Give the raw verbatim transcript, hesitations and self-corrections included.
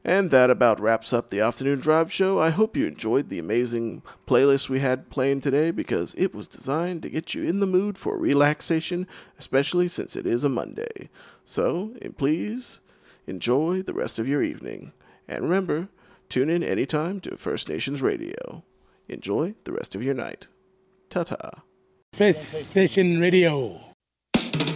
And that about wraps up the Afternoon Drive Show. I hope you enjoyed the amazing playlist we had playing today because it was designed to get you in the mood for relaxation, especially since it is a Monday. So, please enjoy the rest of your evening. And remember, tune in anytime to First Nations Radio. Enjoy the rest of your night. Ta-ta. First Station Radio.